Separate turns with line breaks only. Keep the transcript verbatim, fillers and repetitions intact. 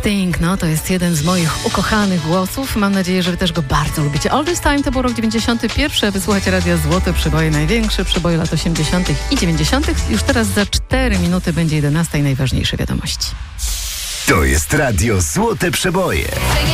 Sting, no to jest jeden z moich ukochanych głosów. Mam nadzieję, że wy też go bardzo lubicie. All This Time to był rok dziewięćdziesiąty pierwszy, a wysłuchacie Radia Złote Przeboje, największe przeboje lat osiemdziesiątych i dziewięćdziesiątych. Już teraz za cztery minuty będzie jedenasta i najważniejsze wiadomości.
To jest Radio Złote Przeboje.